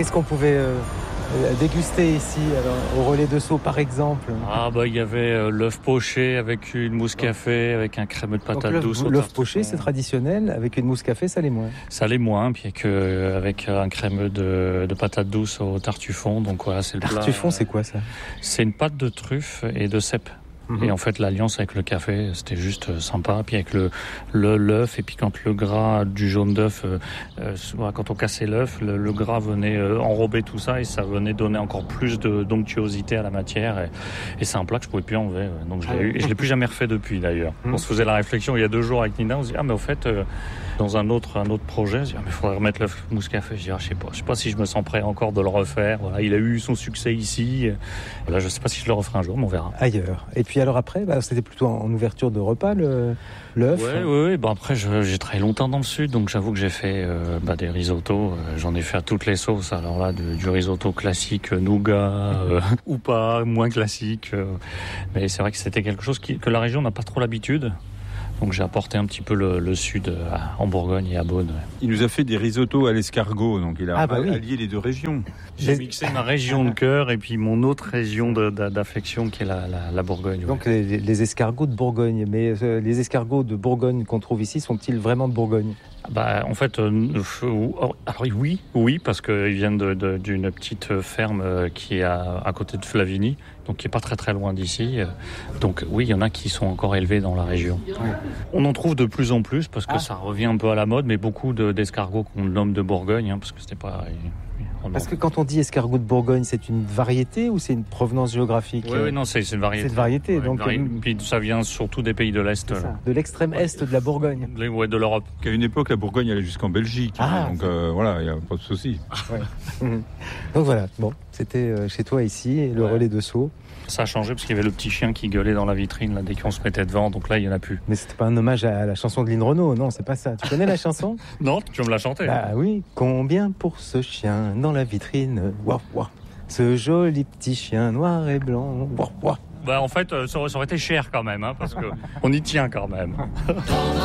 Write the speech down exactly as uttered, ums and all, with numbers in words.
qu'est-ce qu'on pouvait euh, déguster ici, alors, au relais de Sceaux par exemple? Ah bah il y avait euh, l'œuf poché avec une mousse café, avec un crémeux de patate Donc, douce. l'œuf, l'œuf poché, c'est traditionnel, avec une mousse café, ça l'est moins. Ça l'est moins, puis avec, euh, avec un crémeux de, de patate douce au tartufon. Donc voilà, c'est le plat. Tartufon, c'est quoi ça? C'est une pâte de truffe et de cèpe. Et en fait, l'alliance avec le café, c'était juste sympa. Puis avec le, le l'œuf, et puis quand le gras du jaune d'œuf, euh, euh, quand on cassait l'œuf, le, le gras venait euh, enrober tout ça et ça venait donner encore plus de d'onctuosité à la matière. Et, et c'est un plat que je pouvais plus enlever. Donc je l'ai eu, et je l'ai plus jamais refait depuis d'ailleurs. On se faisait la réflexion il y a deux jours avec Nina. On se dit ah mais au fait, euh, dans un autre un autre projet, on se dit ah mais il faudrait remettre l'œuf mousse café. Je dis ah je sais pas, je sais pas si je me sens prêt encore de le refaire. Voilà, il a eu son succès ici. Là, je sais pas si je le referai un jour, mais on verra. Ailleurs. Et puis alors après, bah, c'était plutôt en ouverture de repas, le, l'œuf. Oui, oui, oui. Bon, après, je, j'ai travaillé longtemps dans le sud, donc j'avoue que j'ai fait euh, bah, des risottos. Euh, j'en ai fait à toutes les sauces. Alors là, de, du risotto classique, nougat, euh, ou pas, moins classique. Euh, mais c'est vrai que c'était quelque chose qui, que la région n'a pas trop l'habitude. Donc j'ai apporté un petit peu le, le sud euh, en Bourgogne et à Beaune. Ouais. Il nous a fait des risottos à l'escargot, donc il a ah bah oui. allié les deux régions. J'ai mixé ma région de cœur et puis mon autre région de, de, d'affection qui est la, la, la Bourgogne. Ouais. Donc les, les escargots de Bourgogne. Mais euh, les escargots de Bourgogne qu'on trouve ici sont-ils vraiment de Bourgogne? Bah, en fait, euh, alors oui, oui, parce qu'ils viennent de, de, d'une petite ferme qui est à, à côté de Flavigny, donc qui est pas très très loin d'ici. Donc oui, il y en a qui sont encore élevés dans la région. Oui. On en trouve de plus en plus parce que ah. ça revient un peu à la mode, mais beaucoup de, d'escargots qu'on nomme de Bourgogne, hein, parce que c'était pas. Parce que quand on dit escargot de Bourgogne, c'est une variété ou c'est une provenance géographique? Oui, oui non, c'est, c'est une variété. C'est une variété. Ouais, donc, une variété. Puis ça vient surtout des pays de l'Est. De l'extrême Est de la Bourgogne. Ouais, de l'Europe. Qu'à une époque, la Bourgogne allait jusqu'en Belgique. Ah, donc euh, voilà, il n'y a pas de souci. Ouais. Donc voilà, bon, c'était euh, chez toi ici, le ouais. relais de Sceaux. Ça a changé parce qu'il y avait le petit chien qui gueulait dans la vitrine là, dès qu'on se mettait devant, donc là il n'y en a plus. Mais c'était pas un hommage à la chanson de Lynn Renaud, non, c'est pas ça. Tu connais la chanson? Non, tu veux me la chanter? Ah oui. Combien pour ce chien dans la vitrine? Waouh, waouh. Ce joli petit chien noir et blanc. Waouh, waouh. Bah en fait, ça aurait été cher quand même, hein, parce que on y tient quand même.